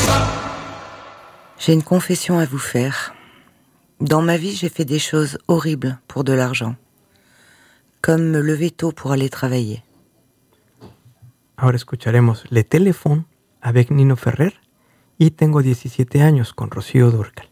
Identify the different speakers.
Speaker 1: J'ai une confession à vous faire. Dans ma vie, j'ai fait des choses horribles pour de l'argent. Comme me lever tôt pour aller travailler.
Speaker 2: Ahora escucharemos Le Téléphone avec Nino Ferrer y Tengo 17 años con Rocío Dúrcal.